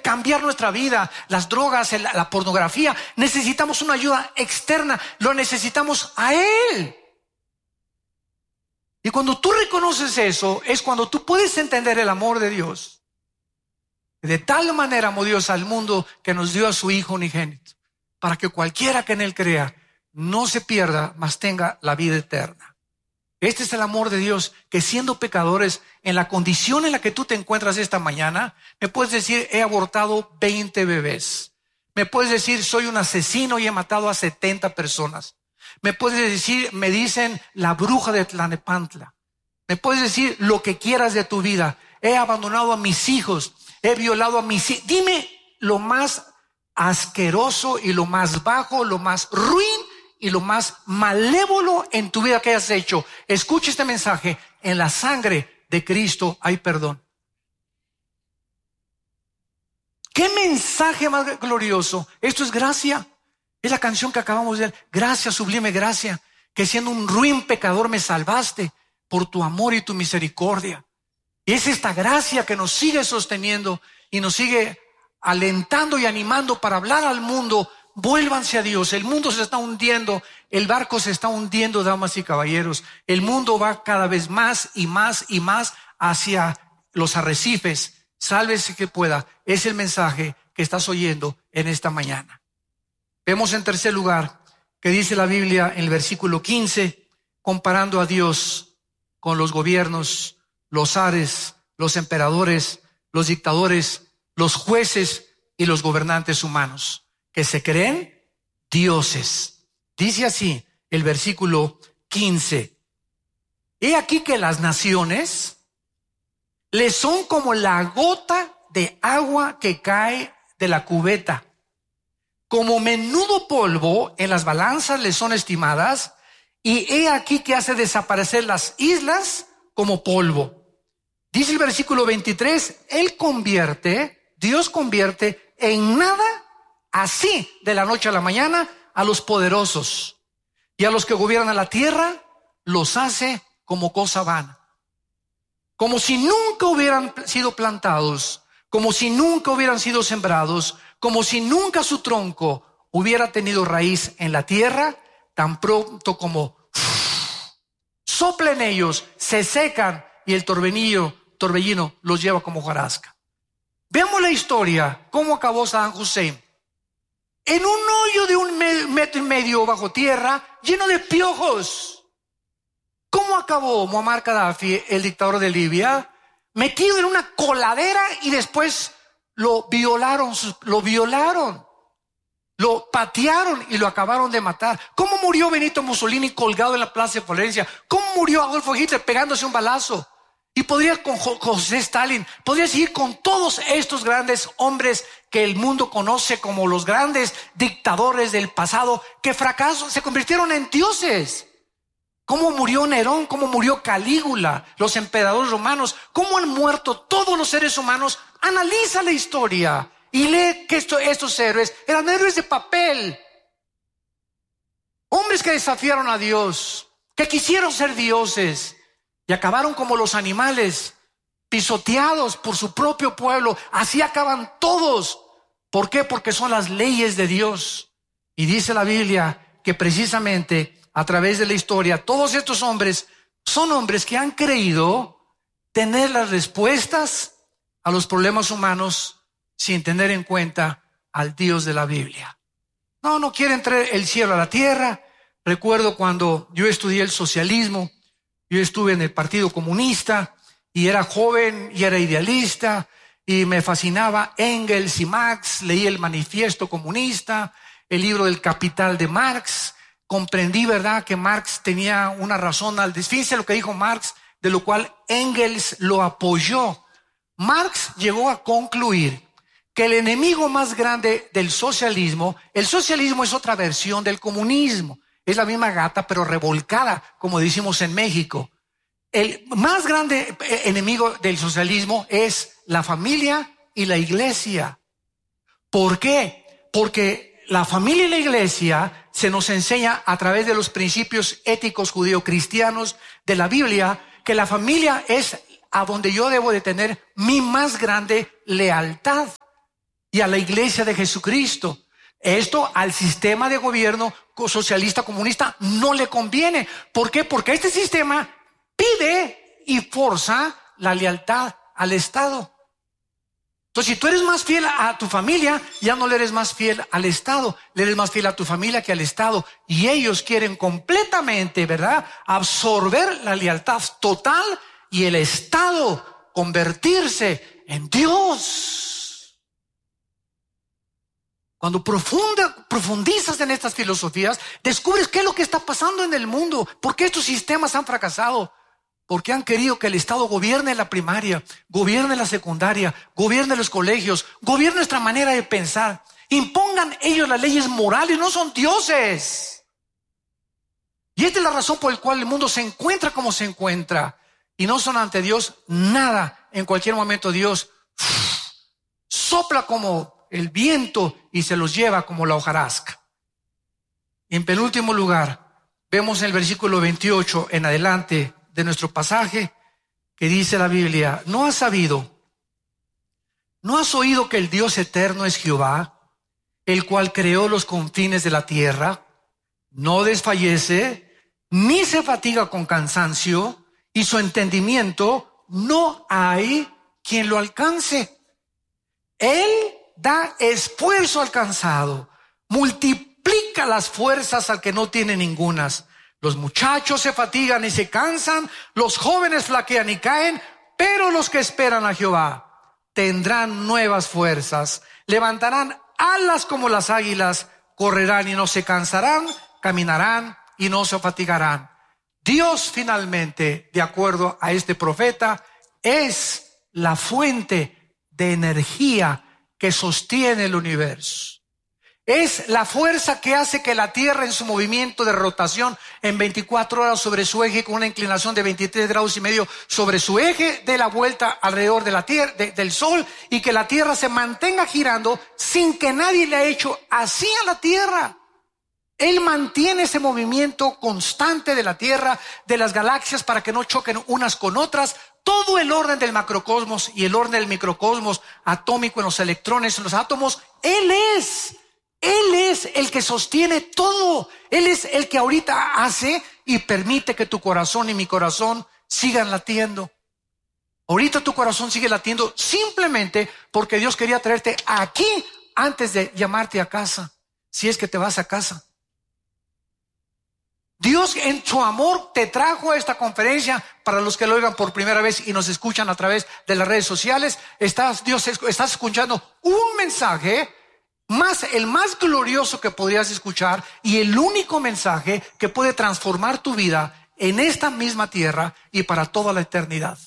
cambiar nuestra vida. Las drogas, la pornografía. Necesitamos una ayuda externa. Lo necesitamos a Él. Y cuando tú reconoces eso, es cuando tú puedes entender el amor de Dios. De tal manera amó Dios al mundo que nos dio a su Hijo unigénito, para que cualquiera que en Él crea no se pierda, mas tenga la vida eterna. Este es el amor de Dios, que siendo pecadores, en la condición en la que tú te encuentras esta mañana, me puedes decir, he abortado 20 bebés. Me puedes decir, soy un asesino y he matado a 70 personas. Me puedes decir, me dicen la bruja de Tlanepantla. Me puedes decir lo que quieras de tu vida. He abandonado a mis hijos, he violado a mis hijos. Dime lo más asqueroso y lo más bajo, lo más ruin y lo más malévolo en tu vida que hayas hecho. Escucha este mensaje: en la sangre de Cristo hay perdón. ¿Qué mensaje más glorioso? Esto es gracia. Es la canción que acabamos de ver. Gracia, sublime gracia, que siendo un ruin pecador me salvaste por tu amor y tu misericordia. Y es esta gracia que nos sigue sosteniendo y nos sigue alentando y animando para hablar al mundo: vuélvanse a Dios. El mundo se está hundiendo, el barco se está hundiendo, damas y caballeros. El mundo va cada vez más y más y más hacia los arrecifes. Sálvese que pueda. Es el mensaje que estás oyendo en esta mañana. Vemos en tercer lugar que dice la Biblia en el versículo 15, comparando a Dios con los gobiernos, los zares, los emperadores, los dictadores, los jueces y los gobernantes humanos, que se creen dioses. Dice así el versículo 15: he aquí que las naciones les son como la gota de agua que cae de la cubeta. Como menudo polvo en las balanzas les son estimadas, y he aquí que hace desaparecer las islas como polvo. Dice el versículo 23, Dios convierte en nada, así de la noche a la mañana, a los poderosos, y a los que gobiernan la tierra los hace como cosa vana. Como si nunca hubieran sido plantados, como si nunca hubieran sido sembrados, como si nunca su tronco hubiera tenido raíz en la tierra, tan pronto como soplen ellos, se secan y el torbellino los lleva como hojarasca. Veamos la historia, cómo acabó Saddam Hussein. En un hoyo de 1,5 metros bajo tierra, lleno de piojos. ¿Cómo acabó Muammar Gaddafi, el dictador de Libia? Metido en una coladera y después lo violaron, lo patearon y lo acabaron de matar. ¿Cómo murió Benito Mussolini colgado en la plaza de Florencia? ¿Cómo murió Adolfo Hitler pegándose un balazo? Y podría con José Stalin, podría seguir con todos estos grandes hombres que el mundo conoce como los grandes dictadores del pasado, que fracasaron, se convirtieron en dioses. ¿Cómo murió Nerón? ¿Cómo murió Calígula? Los emperadores romanos. ¿Cómo han muerto todos los seres humanos? Analiza la historia y lee que estos héroes eran héroes de papel. Hombres que desafiaron a Dios, que quisieron ser dioses y acabaron como los animales, pisoteados por su propio pueblo. Así acaban todos. ¿Por qué? Porque son las leyes de Dios. Y dice la Biblia que precisamente a través de la historia, todos estos hombres son hombres que han creído tener las respuestas a los problemas humanos sin tener en cuenta al Dios de la Biblia. No quieren traer el cielo a la tierra. Recuerdo cuando yo estudié el socialismo, yo estuve en el Partido Comunista y era joven y era idealista y me fascinaba Engels y Marx. Leí el Manifiesto Comunista, el libro del Capital de Marx. Comprendí, ¿verdad?, que Marx tenía una razón. Fíjense lo que dijo Marx, de lo cual Engels lo apoyó. Marx llegó a concluir que el enemigo más grande del socialismo, el socialismo es otra versión del comunismo. Es la misma gata, pero revolcada, como decimos en México. El más grande enemigo del socialismo es la familia y la iglesia. ¿Por qué? Porque la familia y la iglesia se nos enseña a través de los principios éticos judeocristianos de la Biblia, que la familia es a donde yo debo de tener mi más grande lealtad. y a la iglesia de Jesucristo. Esto al sistema de gobierno socialista comunista no le conviene. ¿Por qué? Porque este sistema pide y forza la lealtad al Estado. Entonces, si tú eres más fiel a tu familia, ya no le eres más fiel al Estado, le eres más fiel a tu familia que al Estado. Y ellos quieren completamente, ¿verdad?, absorber la lealtad total y el Estado convertirse en Dios. Cuando profundizas en estas filosofías, descubres qué es lo que está pasando en el mundo, por qué estos sistemas han fracasado. Porque han querido que el Estado gobierne la primaria, gobierne la secundaria, gobierne los colegios, gobierne nuestra manera de pensar. Impongan ellos las leyes morales, no son dioses. Y esta es la razón por la cual el mundo se encuentra como se encuentra. Y no son ante Dios nada. En cualquier momento Dios sopla como el viento y se los lleva como la hojarasca. Y en penúltimo lugar, vemos en el versículo 28 en adelante de nuestro pasaje, que dice la Biblia: ¿no has oído que el Dios eterno es Jehová, el cual creó los confines de la tierra? No desfallece, ni se fatiga con cansancio, y su entendimiento no hay quien lo alcance. Él da esfuerzo al cansado, multiplica las fuerzas al que no tiene ningunas. Los muchachos se fatigan y se cansan, los jóvenes flaquean y caen, pero los que esperan a Jehová tendrán nuevas fuerzas, levantarán alas como las águilas, correrán y no se cansarán, caminarán y no se fatigarán. Dios finalmente, de acuerdo a este profeta, es la fuente de energía que sostiene el universo. Es la fuerza que hace que la Tierra, en su movimiento de rotación en 24 horas sobre su eje, con una inclinación de 23 grados y medio sobre su eje, dé la vuelta alrededor de la Tierra, del Sol, y que la Tierra se mantenga girando sin que nadie le haya hecho así a la Tierra. Él mantiene ese movimiento constante de la Tierra, de las galaxias, para que no choquen unas con otras. Todo el orden del macrocosmos y el orden del microcosmos atómico, en los electrones, en los átomos, Él es el que sostiene todo. Él es el que ahorita hace y permite que tu corazón y mi corazón sigan latiendo. Ahorita tu corazón sigue latiendo simplemente porque Dios quería traerte aquí antes de llamarte a casa, si es que te vas a casa. Dios en su amor te trajo a esta conferencia. Para los que lo oigan por primera vez y nos escuchan a través de las redes sociales, estás escuchando un mensaje el más glorioso que podrías escuchar, y el único mensaje que puede transformar tu vida en esta misma tierra y para toda la eternidad.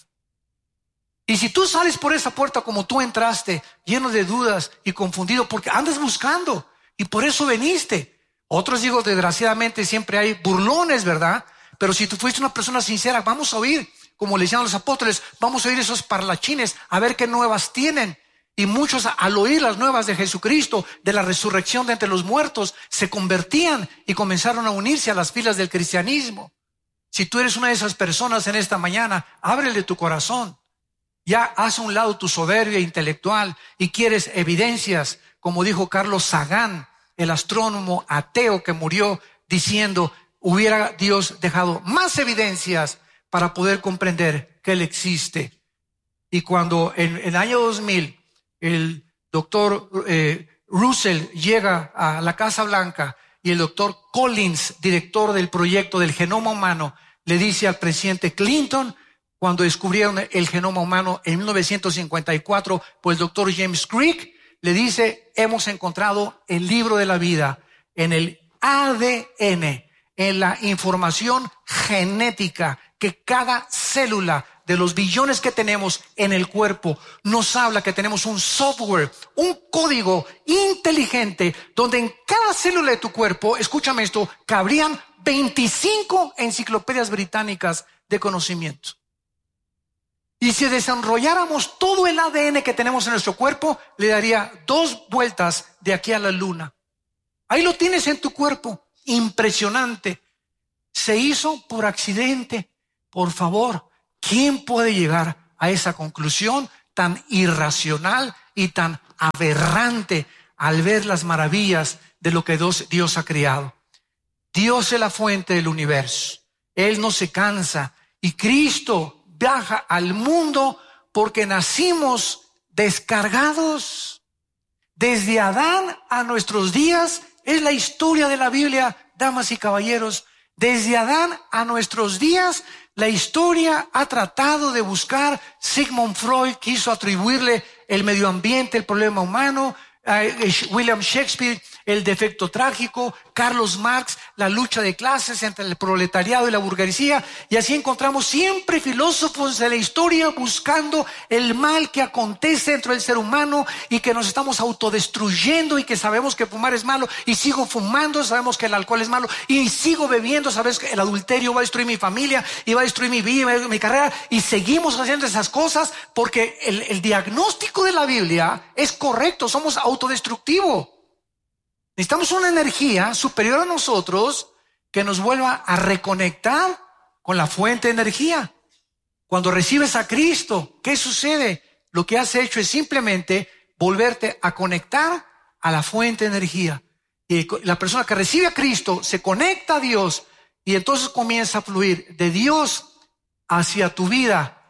Y si tú sales por esa puerta como tú entraste, lleno de dudas y confundido, porque andas buscando y por eso veniste. Otros, digo, desgraciadamente siempre hay burlones, ¿verdad? Pero si tú fuiste una persona sincera, vamos a oír, como le decían los apóstoles, vamos a oír esos parlachines, a ver qué nuevas tienen. Y muchos, al oír las nuevas de Jesucristo, de la resurrección de entre los muertos, se convertían y comenzaron a unirse a las filas del cristianismo. Si tú eres una de esas personas en esta mañana, ábrele tu corazón. Ya haz a un lado tu soberbia intelectual y quieres evidencias, como dijo Carlos Sagan, el astrónomo ateo que murió, diciendo: hubiera Dios dejado más evidencias para poder comprender que Él existe. Y cuando en el año 2000 el doctor Russell llega a la Casa Blanca y el doctor Collins, director del proyecto del genoma humano, le dice al presidente Clinton, cuando descubrieron el genoma humano en 1954 por el doctor James Crick, le dice: hemos encontrado el libro de la vida en el ADN, en la información genética que cada célula de los billones que tenemos en el cuerpo nos habla, que tenemos un software, un código inteligente, donde en cada célula de tu cuerpo, escúchame esto, cabrían 25 enciclopedias británicas de conocimiento. Y si desenrolláramos todo el ADN que tenemos en nuestro cuerpo, le daría 2 vueltas de aquí a la luna. Ahí lo tienes en tu cuerpo. Impresionante. Se hizo por accidente. Por favor, ¿quién puede llegar a esa conclusión tan irracional y tan aberrante al ver las maravillas de lo que Dios ha creado. Dios es la fuente del universo. Él no se cansa. Y Cristo viaja al mundo porque nacimos descargados. Desde Adán a nuestros días es la historia de la Biblia, damas y caballeros. Desde Adán a nuestros días, la historia ha tratado de buscar. Sigmund Freud quiso atribuirle el medio ambiente, el problema humano. William Shakespeare, el defecto trágico. Carlos Marx, la lucha de clases entre el proletariado y la burguesía. Y así encontramos siempre filósofos de la historia buscando el mal que acontece dentro del ser humano y que nos estamos autodestruyendo, y que sabemos que fumar es malo y sigo fumando, sabemos que el alcohol es malo y sigo bebiendo, sabes que el adulterio va a destruir mi familia y va a destruir mi vida, mi carrera, y seguimos haciendo esas cosas porque el diagnóstico de la Biblia es correcto. Somos autodestructivos. Necesitamos una energía superior a nosotros que nos vuelva a reconectar con la fuente de energía. Cuando recibes a Cristo, ¿qué sucede? Lo que has hecho es simplemente volverte a conectar a la fuente de energía. Y la persona que recibe a Cristo se conecta a Dios, y entonces comienza a fluir de Dios hacia tu vida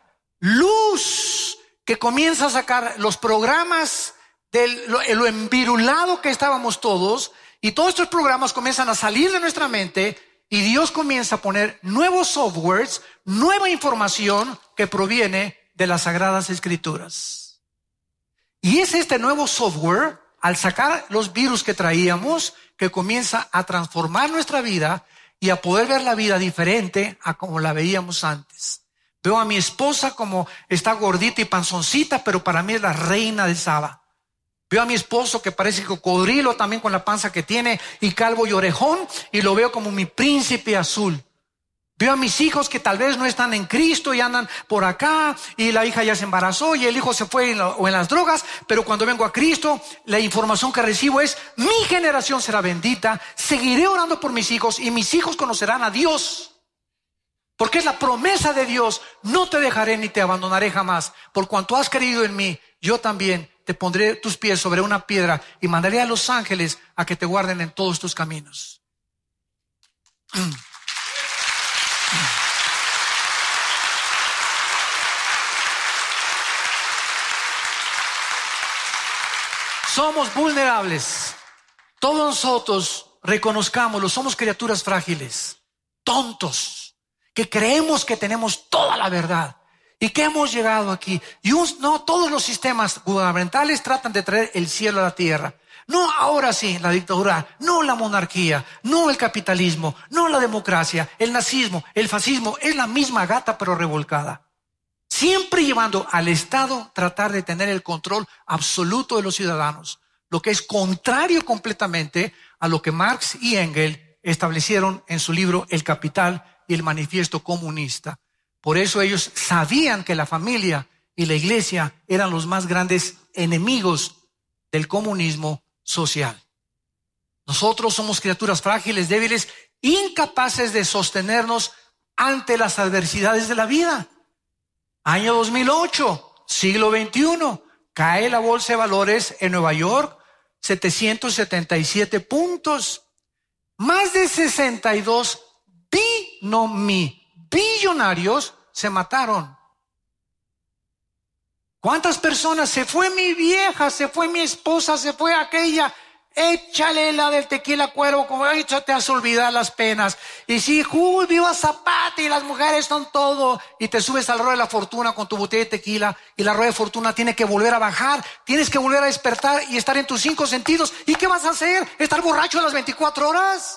luz, que comienza a sacar los programas de lo envirulado que estábamos todos, y todos estos programas comienzan a salir de nuestra mente, y Dios comienza a poner nuevos softwares, nueva información que proviene de las Sagradas Escrituras. Y es este nuevo software, al sacar los virus que traíamos, que comienza a transformar nuestra vida y a poder ver la vida diferente a como la veíamos antes. Veo a mi esposa como está gordita y panzoncita, pero para mí es la reina del Saba. Veo a mi esposo que parece cocodrilo también con la panza que tiene, y calvo y orejón, y lo veo como mi príncipe azul. Veo a mis hijos que tal vez no están en Cristo y andan por acá, y la hija ya se embarazó y el hijo se fue o en las drogas, pero cuando vengo a Cristo, la información que recibo es: mi generación será bendita, seguiré orando por mis hijos y mis hijos conocerán a Dios. Porque es la promesa de Dios: no te dejaré ni te abandonaré jamás. Por cuanto has creído en mí, yo también te pondré tus pies sobre una piedra y mandaré a los ángeles a que te guarden en todos tus caminos. Somos vulnerables. Todos nosotros, reconozcámoslo, somos criaturas frágiles, tontos, que creemos que tenemos toda la verdad. ¿Y qué hemos llegado aquí? No, todos los sistemas gubernamentales tratan de traer el cielo a la tierra. No, ahora sí, la dictadura, no la monarquía, no el capitalismo, no la democracia, el nazismo, el fascismo, es la misma gata pero revolcada. Siempre llevando al Estado tratar de tener el control absoluto de los ciudadanos, lo que es contrario completamente a lo que Marx y Engels establecieron en su libro El Capital y el Manifiesto Comunista. Por eso ellos sabían que la familia y la iglesia eran los más grandes enemigos del comunismo social. Nosotros somos criaturas frágiles, débiles, incapaces de sostenernos ante las adversidades de la vida. Año 2008, siglo XXI, cae la bolsa de valores en Nueva York, 777 puntos. Más de 62 billonarios se mataron. ¿Cuántas personas? Se fue mi vieja, se fue mi esposa, se fue aquella. Échale la del tequila cuervo, como échate a olvidar las penas. Y sí, viva Zapata, y las mujeres son todo. Y te subes al ruedo de la fortuna con tu botella de tequila, y la rueda de fortuna tiene que volver a bajar. Tienes que volver a despertar y estar en tus 5 sentidos. ¿Y qué vas a hacer? ¿Estar borracho a las 24 horas?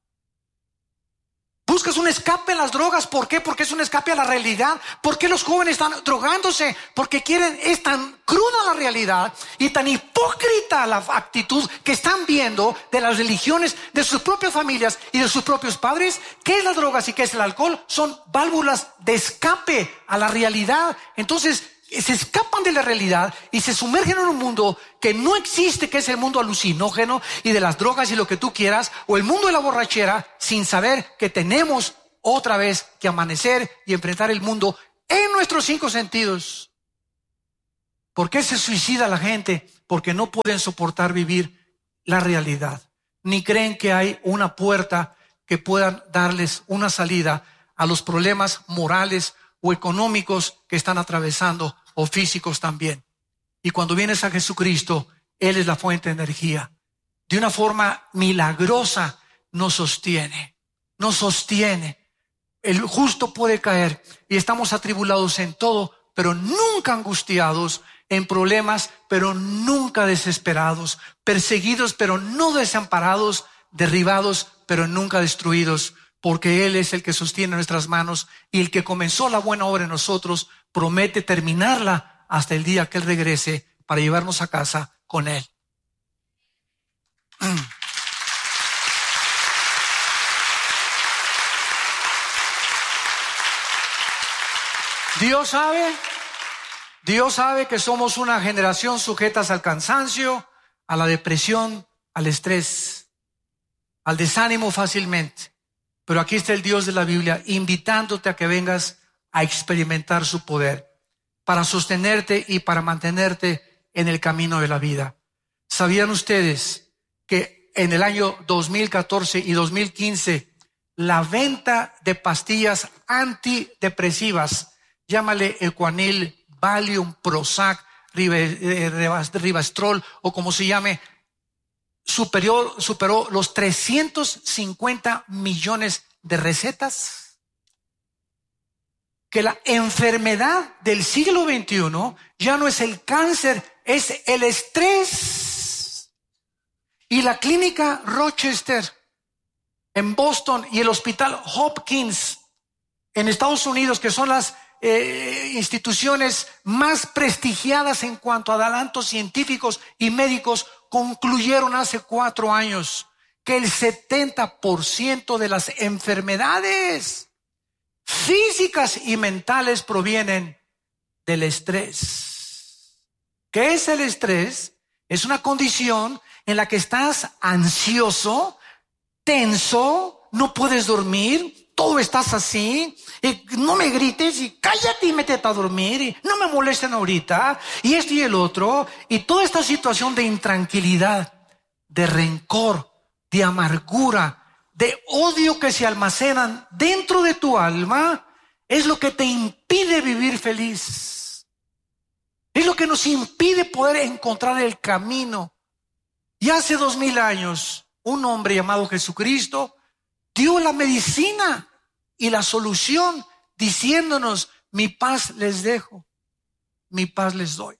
Buscas un escape en las drogas. ¿Por qué? Porque es un escape a la realidad. ¿Por qué los jóvenes están drogándose? Porque es tan cruda la realidad y tan hipócrita la actitud que están viendo de las religiones, de sus propias familias y de sus propios padres. ¿Qué es las drogas y qué es el alcohol? Son válvulas de escape a la realidad. Entonces se escapan de la realidad y se sumergen en un mundo que no existe, que es el mundo alucinógeno y de las drogas y lo que tú quieras, o el mundo de la borrachera, sin saber que tenemos otra vez que amanecer y enfrentar el mundo en nuestros 5 sentidos. ¿Por qué se suicida la gente? porque no pueden soportar vivir la realidad, ni creen que hay una puerta que puedan darles una salida a los problemas morales o económicos que están atravesando, o físicos también. Y cuando vienes a Jesucristo, Él es la fuente de energía. De una forma milagrosa nos sostiene. El justo puede caer y estamos atribulados en todo, pero nunca angustiados, en problemas, pero nunca desesperados, perseguidos, pero no desamparados, derribados, pero nunca destruidos, porque Él es el que sostiene nuestras manos, y el que comenzó la buena obra en nosotros promete terminarla hasta el día que Él regrese para llevarnos a casa con Él. Dios sabe que somos una generación sujetas al cansancio, a la depresión, al estrés, al desánimo fácilmente. Pero aquí está el Dios de la Biblia invitándote a que vengas a experimentar su poder para sostenerte y para mantenerte en el camino de la vida. ¿Sabían ustedes que en el año 2014 y 2015 la venta de pastillas antidepresivas, llámale Ecuanil, Valium, Prozac, Rivastrol o como se llame, superó los 350 millones de recetas? Que la enfermedad del siglo XXI ya no es el cáncer, es el estrés. Y la clínica Rochester en Boston y el hospital Hopkins en Estados Unidos, que son las instituciones más prestigiadas en cuanto a adelantos científicos y médicos, concluyeron hace 4 años que el 70% de las enfermedades físicas y mentales provienen del estrés. ¿Qué es el estrés? Es una condición en la que estás ansioso, tenso, no puedes dormir, todo estás así, y no me grites y cállate y métete a dormir y no me molesten ahorita y esto y el otro, y toda esta situación de intranquilidad, de rencor, de amargura, de odio que se almacenan dentro de tu alma es lo que te impide vivir feliz. Es lo que nos impide poder encontrar el camino. Y hace 2000 años un hombre llamado Jesucristo dio la medicina y la solución diciéndonos: mi paz les dejo, mi paz les doy.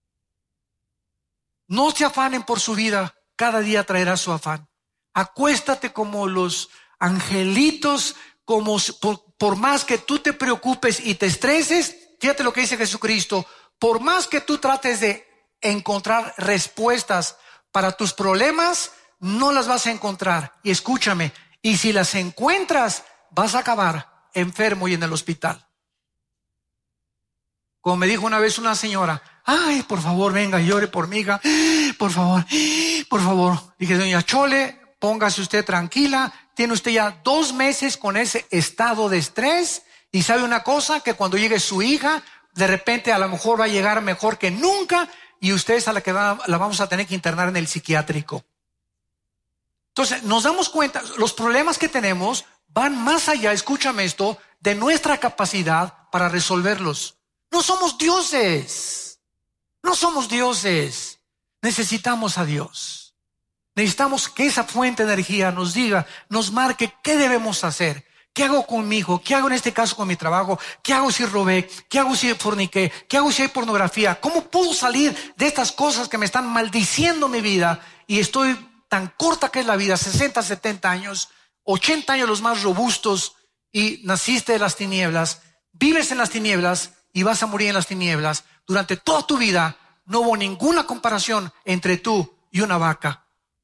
No se afanen por su vida, cada día traerá su afán. Acuéstate como los angelitos, por más que tú te preocupes y te estreses. Fíjate lo que dice Jesucristo: por más que tú trates de encontrar respuestas para tus problemas, no las vas a encontrar. Y escúchame, y si las encuentras, vas a acabar enfermo y en el hospital. Como me dijo una vez una señora: ay, por favor, venga, llore por mi hija, por favor, por favor. Dije: doña Chole, póngase usted tranquila, tiene usted ya 2 meses con ese estado de estrés, y sabe una cosa, que cuando llegue su hija, de repente a lo mejor va a llegar mejor que nunca, y usted es a la que la vamos a tener que internar en el psiquiátrico. Entonces nos damos cuenta, los problemas que tenemos van más allá, escúchame esto, de nuestra capacidad para resolverlos. No somos dioses, necesitamos a Dios. Necesitamos que esa fuente de energía nos diga, nos marque qué debemos hacer. ¿Qué hago con mi hijo? ¿Qué hago en este caso con mi trabajo? ¿Qué hago si robé? ¿Qué hago si forniqué? ¿Qué hago si hay pornografía? ¿Cómo puedo salir de estas cosas que me están maldiciendo mi vida? Y estoy tan corta que es la vida, 60, 70 años, 80 años los más robustos, y naciste de las tinieblas, vives en las tinieblas y vas a morir en las tinieblas. Durante toda tu vida no hubo ninguna comparación entre tú y una vaca.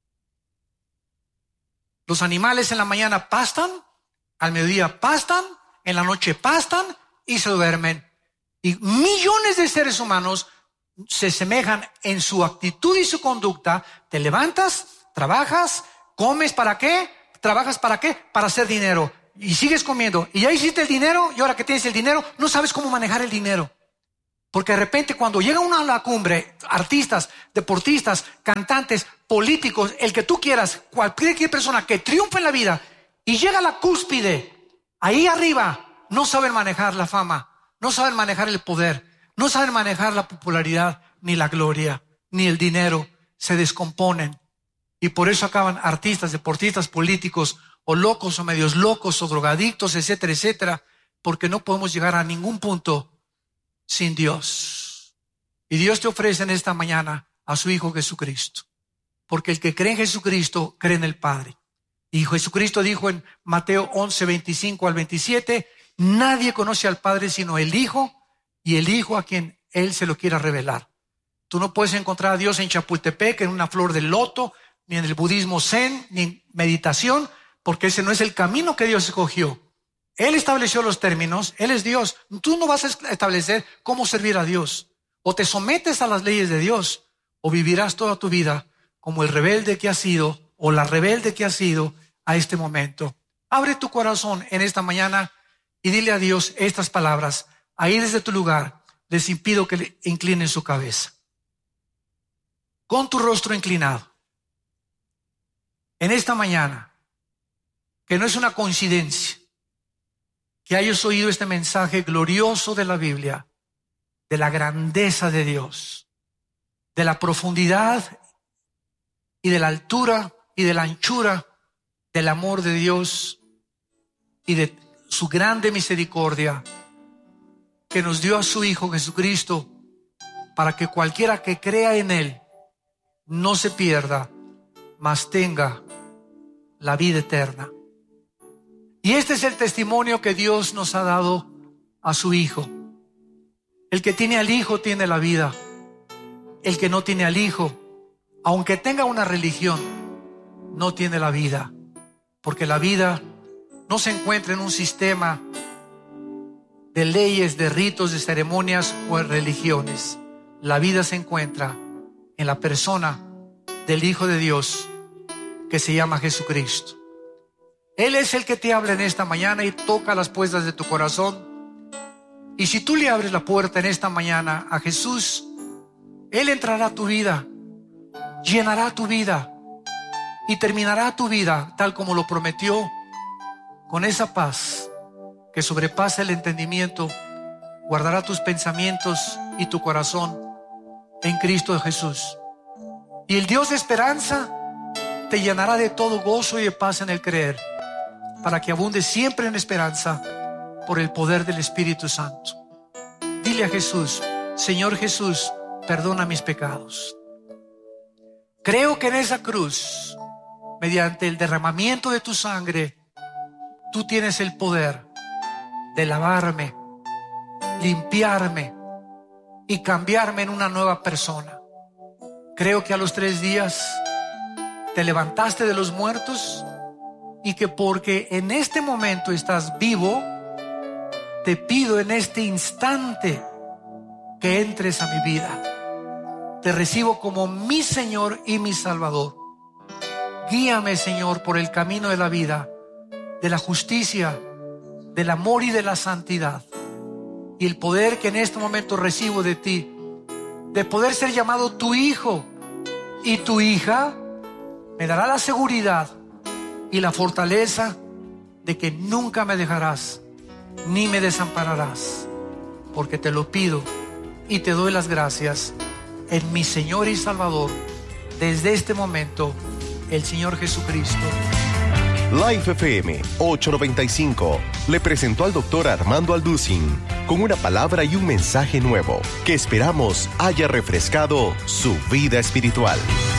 Los animales en la mañana pastan, al mediodía pastan, en la noche pastan y se duermen. Y millones de seres humanos se semejan en su actitud y su conducta. Te levantas, trabajas, comes, ¿para qué? ¿Trabajas para qué? Para hacer dinero. Y sigues comiendo. Y ya hiciste el dinero, y ahora que tienes el dinero, no sabes cómo manejar el dinero. Porque de repente cuando llega uno a la cumbre, artistas, deportistas, cantantes, políticos, el que tú quieras, cualquier persona que triunfe en la vida y llega a la cúspide, ahí arriba, no saben manejar la fama, no saben manejar el poder, no saben manejar la popularidad, ni la gloria, ni el dinero, se descomponen. Y por eso acaban artistas, deportistas, políticos, o locos, o medios locos, o drogadictos, etcétera, etcétera, porque no podemos llegar a ningún punto sin Dios. Y Dios te ofrece en esta mañana a su Hijo Jesucristo, porque el que cree en Jesucristo cree en el Padre. Y Jesucristo dijo en Mateo 11, 25 al 27, nadie conoce al Padre sino el Hijo, y el Hijo a quien Él se lo quiera revelar. Tú no puedes encontrar a Dios en Chapultepec, en una flor de loto, ni en el budismo zen, ni en meditación, porque ese no es el camino que Dios escogió. Él estableció los términos, Él es Dios. Tú no vas a establecer cómo servir a Dios. O te sometes a las leyes de Dios, o vivirás toda tu vida como el rebelde que has sido, o la rebelde que has sido a este momento. Abre tu corazón en esta mañana y dile a Dios estas palabras. Ahí desde tu lugar les impido que le inclinen su cabeza. Con tu rostro inclinado. En esta mañana, que no es una coincidencia, que hayas oído este mensaje glorioso de la Biblia, de la grandeza de Dios, de la profundidad y de la altura y de la anchura del amor de Dios y de su grande misericordia que nos dio a su Hijo Jesucristo para que cualquiera que crea en Él no se pierda, mas tenga la vida eterna. Y este es el testimonio que Dios nos ha dado a su Hijo. El que tiene al Hijo tiene la vida. El que no tiene al Hijo, aunque tenga una religión, no tiene la vida. Porque la vida no se encuentra en un sistema de leyes, de ritos, de ceremonias o en religiones. La vida se encuentra en la persona del Hijo de Dios que se llama Jesucristo. Él es el que te habla en esta mañana y toca las puertas de tu corazón. Y si tú le abres la puerta en esta mañana a Jesús, Él entrará a tu vida, llenará tu vida y terminará tu vida tal como lo prometió, con esa paz que sobrepasa el entendimiento. Guardará tus pensamientos y tu corazón en Cristo Jesús. Y el Dios de esperanza te llenará de todo gozo y de paz en el creer, para que abunde siempre en esperanza por el poder del Espíritu Santo. Dile a Jesús: Señor Jesús, perdona mis pecados. Creo que en esa cruz, mediante el derramamiento de tu sangre, tú tienes el poder de lavarme, limpiarme y cambiarme en una nueva persona. Creo que a los 3 días te levantaste de los muertos y que porque en este momento estás vivo, te pido en este instante que entres a mi vida. Te recibo como mi Señor y mi Salvador. Guíame, Señor, por el camino de la vida, de la justicia, del amor y de la santidad. Y el poder que en este momento recibo de ti, de poder ser llamado tu hijo y tu hija, me dará la seguridad y la fortaleza de que nunca me dejarás ni me desampararás, porque te lo pido y te doy las gracias en mi Señor y Salvador, desde este momento, el Señor Jesucristo. Life FM 895 le presentó al Dr. Armando Alducin con una palabra y un mensaje nuevo que esperamos haya refrescado su vida espiritual.